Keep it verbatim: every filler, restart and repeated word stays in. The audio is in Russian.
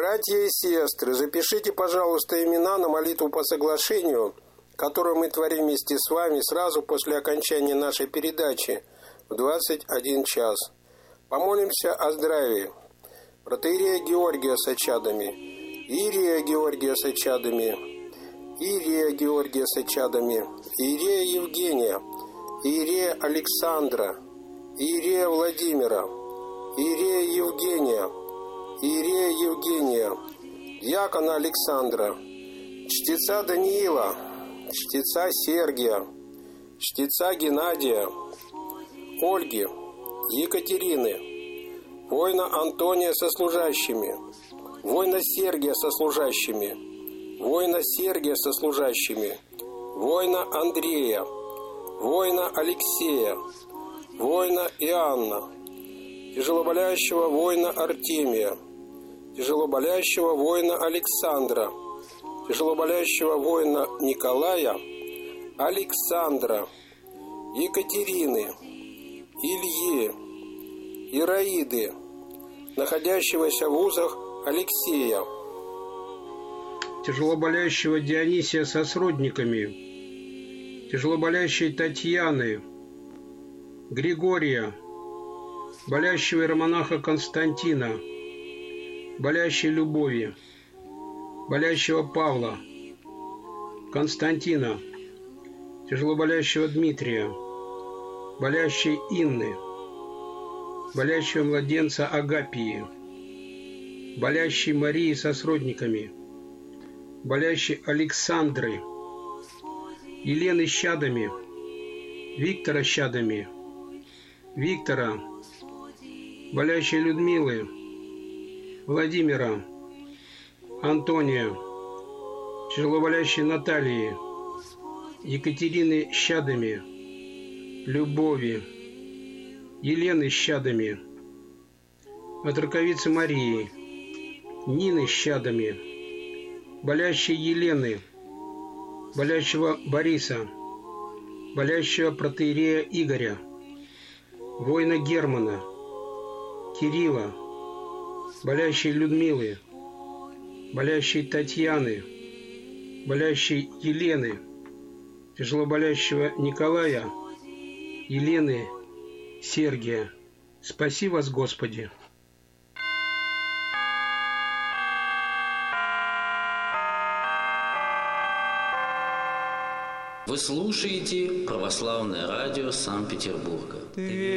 Братья и сестры, запишите, пожалуйста, имена на молитву по соглашению, которую мы творим вместе с вами сразу после окончания нашей передачи в двадцать один час. Помолимся о здравии протоиерея Георгия с очадами, иерея Георгия с очадами, иерея Георгия с очадами, иерея Евгения, иерея Александра, иерея Владимира, иерея Евгения, иерея Евгения, диакона Александра, чтеца Даниила, чтеца Сергия, чтеца Геннадия, Ольги, Екатерины, воина Антония со служащими, воина Сергия со служащими, воина Сергия со служащими, воина Андрея, воина Алексея, воина Иоанна, тяжелоболящего воина Артемия, тяжелоболящего воина Александра, тяжелоболящего воина Николая, Александра, Екатерины, Ильи, Ираиды, находящегося в узах Алексея, тяжелоболящего Дионисия со сродниками, тяжелоболящей Татьяны, Григория, болящего иеромонаха Константина, болящей Любови, болящего Павла, Константина, тяжелоболящего Дмитрия, болящей Инны, болящего младенца Агапии, болящей Марии со сродниками, болящей Александры, Елены с чадами, Виктора с чадами, Виктора, болящей Людмилы, Владимира, Антония, тяжелоболящей Натальи, Екатерины с чадами, Любови, Елены с чадами, от раковицы Марии, Нины с чадами, болящей Елены, болящего Бориса, болящего протоиерея Игоря, воина Германа, Кирилла, болящей Людмилы, болящей Татьяны, болящей Елены, тяжелоболящего Николая, Елены, Сергия. Спаси вас, Господи! Вы слушаете Православное радио Санкт-Петербурга.